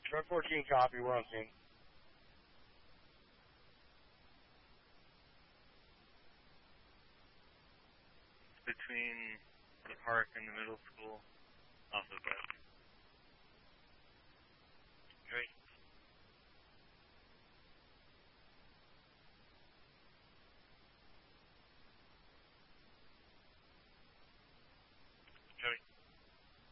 Truck 14 copy, we're on scene. Between the park and the middle school, off the bus.